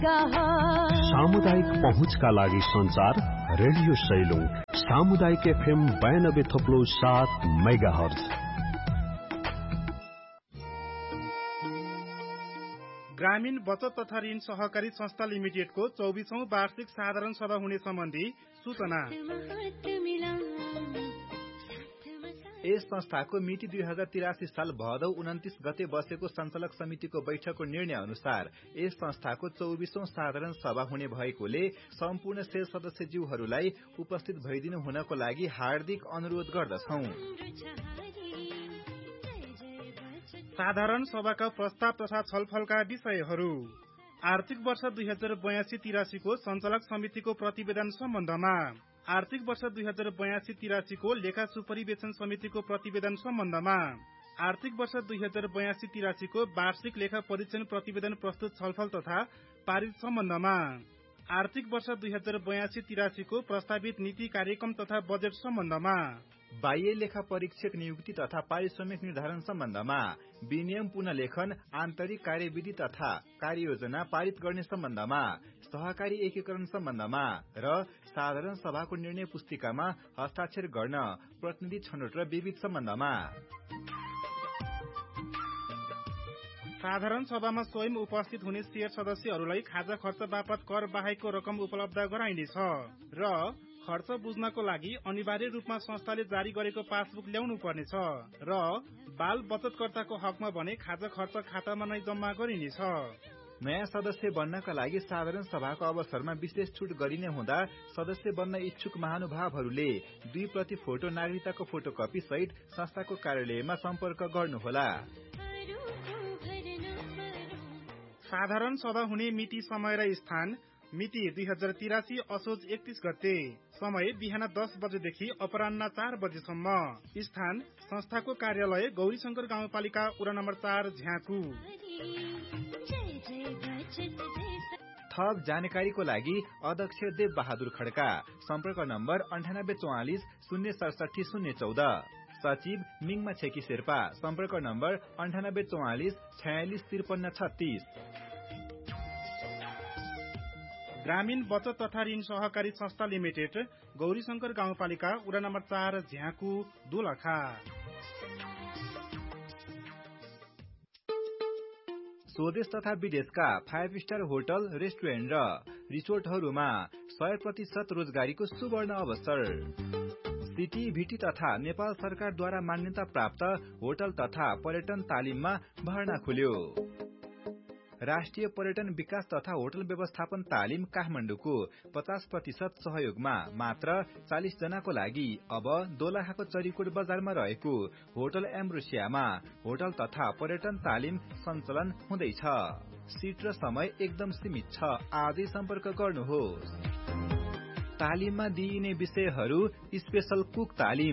सामुदायिक पहुँचका लागि संचार रेडियो सैलुङ सामुदायिक FM 92.7 मेगाहर्ज। ग्रामीण बचत तथा ऋण सहकारी संस्था लिमिटेडको 24औं वार्षिक साधारण सभा हुने सम्बन्धी सूचना। यस संस्थाको मिति 2083 साल भदौ 29 गते बसेको सञ्चालक समितिको बैठकको निर्णय अनुसार यस संस्थाको 24औं साधारण सभा हुने भएकोले सम्पूर्ण सेल सदस्यज्यूहरूलाई उपस्थित भइदिनु हुनको लागि हार्दिक अनुरोध गर्दछौं। साधारण सभाका प्रस्ताव तथा छलफलका विषयहरू: आर्थिक वर्ष 2082-83 को सञ्चालक समितिको प्रतिवेदन सम्बन्धमा, आर्थिक वर्ष 2082-83 को लेखा सुपरिवेक्षण समितिको प्रतिवेदन सम्बन्धमा, आर्थिक वर्ष 2082-83 को वार्षिक लेखा परीक्षण प्रतिवेदन प्रस्तुत छलफल तथा पारित सम्बन्धमा, आर्थिक वर्ष 2082-83 को प्रस्तावित नीति कार्यक्रम तथा बजेट सम्बन्धमा, बाह्य लेखा परीक्षक नियुक्ति तथा पारिश्रमिक निर्धारण सम्बन्धमा, विनियम पुनलेखन, आन्तरिक कार्यविधि तथा कार्ययोजना पारित गर्ने सम्बन्धमा, सहकारी एकीकरण सम्बन्धमा र साधारण सभाको निर्णय पुस्तिकामा हस्ताक्षर गर्न प्रतिनिधि छनौट र विविध सम्बन्धमा। साधारण सभामा स्वयं उपस्थित हुने शेयर सदस्यहरूलाई खाजा खर्च बापत कर बाहेकको रकम उपलब्ध गराइनेछ र खर्च बुझ्नको लागि अनिवार्य रूपमा संस्थाले जारी गरेको पासबुक ल्याउनु पर्नेछ र बाल बचतकर्ताको हकमा भने खाजा खर्च खातामा नै जम्मा गरिनेछ। नयाँ सदस्य बन्नका लागि साधारण सभाको अवसरमा विशेष छुट गरिने हुँदा सदस्य बन्न इच्छुक महानुभावहरूले 2 प्रति फोटो नागरिकताको फोटोकपी सहित संस्थाको कार्यालयमा सम्पर्क गर्नुहोला। साधारण सभा हुने मिति, समय र स्थान: मिति 2083 असोज 31 गते, समय बिहान 10 बजेदेखि अपराह्न 4 बजेसम्म, स्थान संस्थाको कार्यालय गौरीशंकर गाउँपालिका वडा नम्बर 4 झ्याकु। थप जानकारीको लागि अध्यक्ष देव बहादुर खड्का, सम्पर्क नम्बर 9844 067 014, सचिव मिङमा छेकी शेर्पा, सम्पर्क नम्बर 9844 46 53 36। ग्रामीण बचत तथा ऋण सहकारी संस्था लिमिटेड, गौरीशंकर गाउँपालिका वडा नम्बर 4 झ्याकु, दोलखा। स्वदेश तथा विदेशका 5 स्टार होटल, रेस्टुरेन्ट र रिसोर्टहरूमा 100% रोजगारीको सुवर्ण अवसर। सिटी भिटी तथा नेपाल सरकारद्वारा मान्यता प्राप्त होटल तथा पर्यटन तालिममा भर्ना खुल्यो। राष्ट्रिय पर्यटन विकास तथा होटल व्यवस्थापन तालिम काठमाडौँको 50% सहयोगमा मात्र 40 जनाको लागि अब दोलखाको चरीकोट बजारमा रहेको होटल एम्ब्रोसियामा होटल तथा पर्यटन तालिम सञ्चालन हुँदैछ। सिट र समय एकदम सीमित छ। आजै सम्पर्क गर्नुहोस्। तालिममा दिइने विषयहरू: स्पेशल कुक तालिम,